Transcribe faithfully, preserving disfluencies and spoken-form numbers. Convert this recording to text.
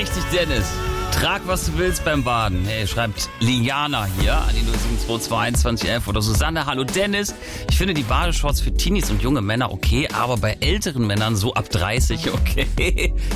richtig, Dennis. Trag, was du willst beim Baden. Hey, schreibt Liana hier an die null sieben zwei zwei einundzwanzig elf oder Susanne. Hallo Dennis. Ich finde die Badeshorts für Teenies und junge Männer okay, aber bei älteren Männern so ab dreißig okay.